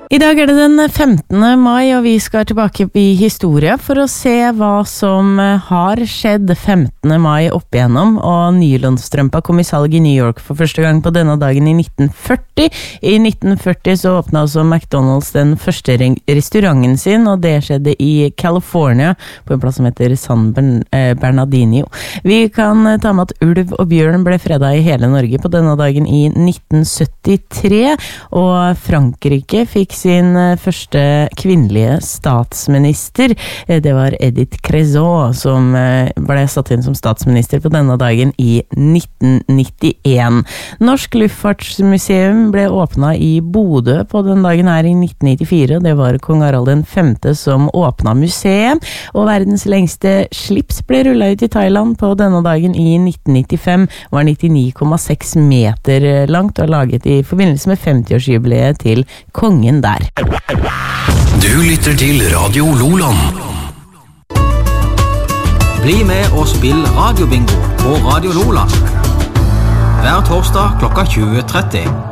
I dag det den 15. mai, og vi skal tilbake i historie for å se hva som har skjedd 15. mai opp igjennom, og nylonstrømpa kom i salg i New York for første gang på denne dagen i 1940. I 1940 så åpnet også McDonald's den første restauranten sin, og det skjedde i California, på en plass som heter San Bernardino. Vi kan ta med at ulv og bjørn ble fredet i hele Norge på denne dagen i 1973, og Frankrike fikk sin første kvinnelige statsminister. Det var Edith Cresson som ble satt inn som statsminister på denne dagen i 1991. Norsk Luftfartsmuseum ble åpnet i Bodø på den dagen her i 1994. Det var kong Harald V som åpnet museet, og verdens lengste slips ble rullet ut i Thailand på denne dagen i 1995. Var 99,6 meter langt og laget i forbindelse med 50-årsjubileet til kongen der. Du lytter til Radio Loland. Bli med og spill radiobingo på Radio Loland. Hver torsdag klokka 20:30.